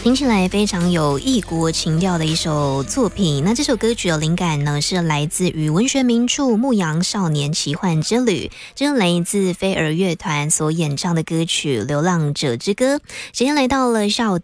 听起来非常有异国情调的一首作品。那这首歌曲的灵感呢，是来自于文学名著《牧羊少年奇幻之旅》，这是来自飞儿乐团所演唱的歌曲《流浪者之歌》。时间来到了下午